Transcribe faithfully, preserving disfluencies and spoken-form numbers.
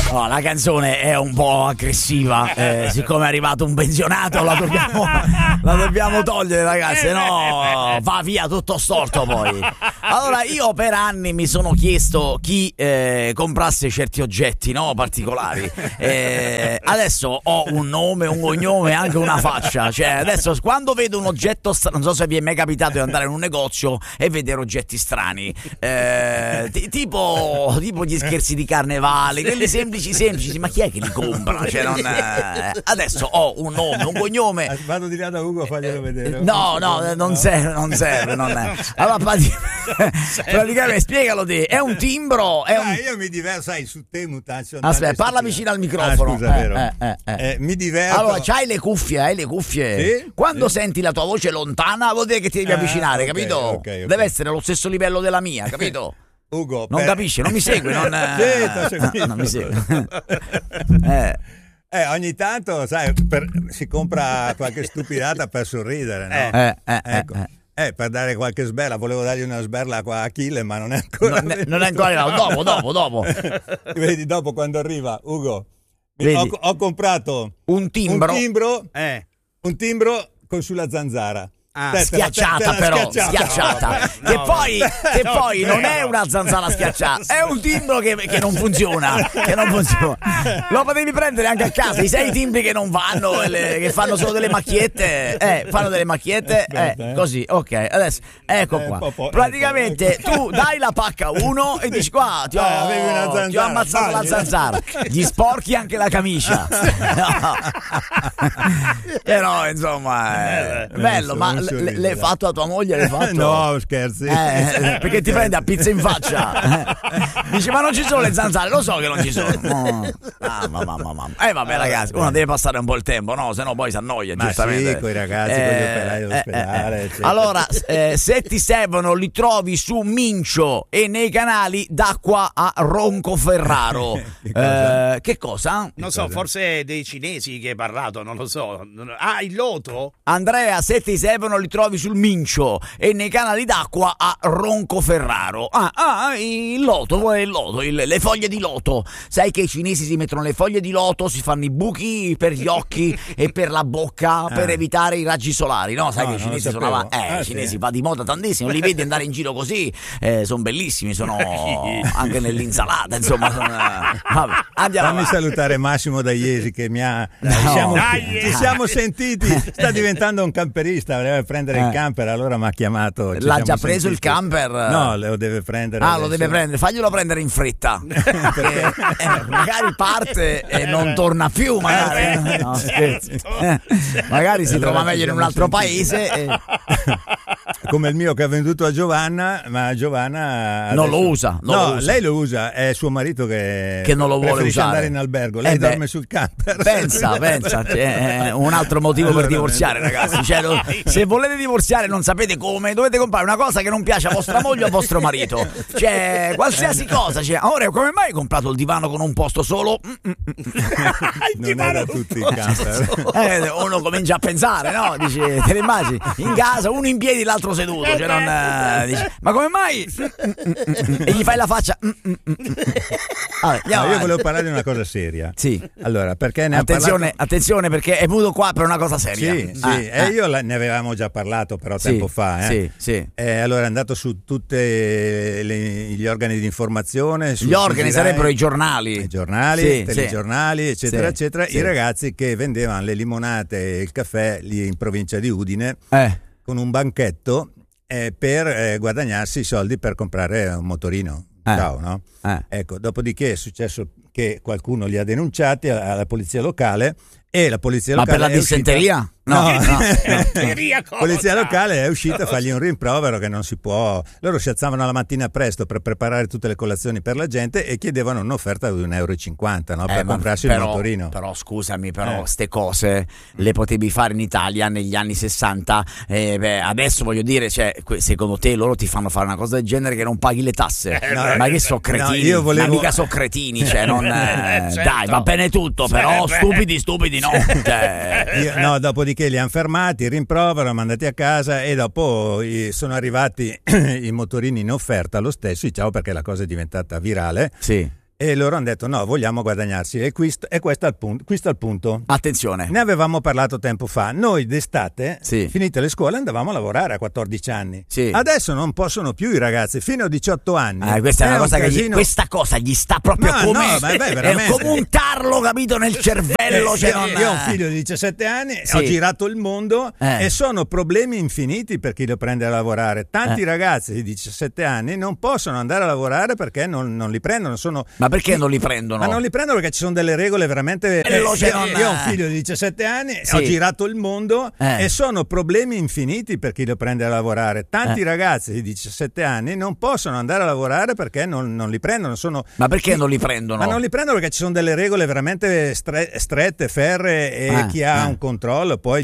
Oh, la canzone è un po' aggressiva, eh, siccome è arrivato un pensionato la dobbiamo, la dobbiamo togliere, ragazzi, no va via tutto storto poi. Allora io per anni mi sono chiesto chi eh, comprasse certi oggetti, no, particolari, eh, adesso ho un nome, un cognome, anche una faccia, cioè adesso quando vedo un oggetto strano, non so se vi è mai capitato di andare in un negozio e vedere oggetti strani, eh, t- tipo, tipo gli scherzi di carnevale, quelli semplici semplici, ma chi è che li compra? Cioè, non, eh, adesso ho un nome, un cognome. Vado di là da Ugo a farglielo vedere. No, no, non serve, non serve. Non è. Allora, praticamente, spiegalo te. È un timbro? È un... Ah, io mi diverto, sai, su te mutazio. Aspetta, parla vicino al microfono. Ah, scusa, eh, vero. Eh, eh, eh. Eh, mi diverto. Allora, c'hai le cuffie, hai le cuffie? Sì? Quando Sì. senti la tua voce lontana, vuol dire che ti devi Ah, avvicinare, okay, capito? okay, okay. Deve essere allo stesso livello della mia, capito? Ugo, Non per... capisce, non mi segue, non, sì, t'ho seguito. no, non mi segue. eh. Eh, ogni tanto, sai, per... si compra qualche stupidata per sorridere, no? Eh, eh, ecco. eh, eh. Eh, per dare qualche sberla, volevo dargli una sberla qua a Achille, ma non è ancora Non è, non è ancora arrivato, dopo, dopo, dopo. Vedi, dopo quando arriva, Ugo, Vedi? ho, ho comprato Un timbro. un timbro, Eh. un timbro con sulla zanzara. Ah, Te- te la- Schiacciata te la però, schiacciata. schiacciata, No, vabbè. che no, poi, che no, poi non è vero. una zanzara schiacciata, è un timbro che, che non funziona, che non funziona. Lo potevi prendere anche a casa, i sei timbri che non vanno, le- che fanno solo delle macchiette, eh, fanno delle macchiette, eh, Aspetta, eh. così, ok, adesso, ecco Eh, qua. po- po- Praticamente ecco. tu dai la pacca a uno e dici qua, ti ho, Eh, avevi una zanzara, ti ho ammazzato la vai. zanzara, gli sporchi anche la camicia. No. Però insomma, è bello, ma non so l- ridere. l'hai fatto a tua moglie, l'hai fatto? No, scherzi. Eh, perché ti prende a pizza in faccia. Dice ma non ci sono le zanzare, lo so che non ci sono. No. Mamma, mamma, mamma. Eh vabbè ragazzi, uno deve passare un po' il tempo, no? Se no poi si annoia, Ma giustamente. sì, coi ragazzi, con gli operai dell'ospedale, eccetera. Allora, eh, se ti servono li trovi su Mincio e nei canali d'acqua a Roncoferraro. Che cosa? Eh, che cosa? Non so, forse dei cinesi che hai parlato, non lo so. Ah, il loto? Andrea, se ti servono li trovi sul Mincio e nei canali d'acqua a Roncoferraro. Ah, ah il loto, vuoi il loto, il- le foglie di loto. Sai che i cinesi si mettono le foglie di loto, si fanno i buchi per gli occhi e per la bocca per evitare i raggi solari, no? Sai No, che i non lo cinesi sono sapevo. avanti. Eh, Ah, i cinesi sì. va di moda tantissimo, li vedi andare in giro così, eh, sono bellissimi, sono anche nell'insalata, insomma. Sono, eh, vabbè, andiamo Fammi avanti. salutare Massimo da Iesi che mi ha No. ci, siamo, Dai, ci siamo sentiti, sta diventando un camperista, voleva prendere Eh. il camper, allora mi ha chiamato. ci L'ha siamo già preso sentiti. il camper? No, lo deve prendere. Ah, lo adesso. deve prendere, faglielo prendere in fretta. Perché eh, magari parte e non torna più, magari. No, scherzi. Eh, magari si Allora trova ci meglio in siamo un altro sentiti. paese. E... Come il mio che ha venduto a Giovanna, ma Giovanna Non adesso- lo usa, non no, lo usa. lei lo usa, è suo marito che, Che non lo vuole preferisce usare. andare in albergo, lei Eh beh, dorme sul camper. Pensa, pensa, c'è un altro motivo Allora, per divorziare, ragazzi. Cioè, lo- se volete divorziare, non sapete come, dovete comprare una cosa che non piace a vostra moglie o a vostro marito. Cioè, qualsiasi cosa. Cioè, ora, come mai hai comprato il divano con un posto solo? Mm, mm, mm. Non è da tutti il camper. Eh, uno comincia a pensare, no? Dice, te le immagini? In casa, uno in piedi, l'altro seduto. Cioè, non, eh, dice, ma come mai? E gli fai la faccia. Vabbè, andiamo No, io avanti. volevo parlare di una cosa seria. Sì. Allora, perché ne ha Attenzione, parlato... attenzione, perché è venuto qua per una cosa seria. Sì, sì, Ah, e ah. io la- ne avevamo già parlato però Sì, tempo fa. Eh. sì, sì. Eh, allora è andato su tutti gli organi di informazione. sul Gli organi T G Rai, sarebbero i giornali. i giornali, Sì, i telegiornali, eccetera, sì, eccetera. sì. I ragazzi che vendevano le limonate e il caffè lì in provincia di Udine Eh. con un banchetto eh, per eh, guadagnarsi i soldi per comprare un motorino. Eh. Ciao, no? Eh. Ecco, dopodiché è successo che qualcuno li ha denunciati alla alla polizia locale e la polizia Ma locale per la è uscita- dissenteria? No, No, no, no. Teoria cosa? polizia locale è uscita a fargli un rimprovero che non si può. Loro si alzavano la mattina presto per preparare tutte le colazioni per la gente e chiedevano un'offerta di un euro e cinquanta, no? per Eh, ma comprarsi però, il motorino. Però scusami, però Eh. ste cose le potevi fare in Italia negli anni sessanta. Eh, beh, adesso voglio dire, cioè, que- secondo te loro ti fanno fare una cosa del genere che non paghi le tasse? no, ma che so cretini? no, io volevo- Ma mica so cretini, cioè, non, eh, Certo. dai, va bene tutto, però Sì, beh. stupidi, stupidi no. Cioè, Io- no, dopodiché li hanno fermati, rimprovero, mandati a casa e dopo i- sono arrivati i motorini in offerta lo stesso, diciamo perché la cosa è diventata virale. sì. E loro hanno detto no, vogliamo guadagnarsi. E questo, e questo, è il punto, questo è il punto. Attenzione. Ne avevamo parlato tempo fa. Noi d'estate, sì. finite le scuole, andavamo a lavorare a quattordici anni. Sì. Adesso non possono più i ragazzi, fino a diciotto anni. Eh, questa, è una un cosa che gli, casino... questa cosa gli sta proprio no, come, no, beh, beh, è come un tarlo, capito, nel cervello. Eh, cioè io, non... io ho un figlio di diciassette anni, sì. ho girato il mondo eh. e sono problemi infiniti per chi lo prende a lavorare. Tanti eh. ragazzi di diciassette anni non possono andare a lavorare perché non, non li prendono. Sono... Ma perché non li prendono? Ma non li prendono perché ci sono delle regole veramente. Eh, io, cioè non... io ho un figlio di diciassette anni, sì. ho girato il mondo eh. e sono problemi infiniti per chi lo prende a lavorare. Tanti eh. ragazzi di diciassette anni non possono andare a lavorare perché non, non li prendono. Sono... Ma perché non li prendono? Ma non li prendono perché ci sono delle regole veramente stre- strette, ferree e eh. chi ha eh. un controllo poi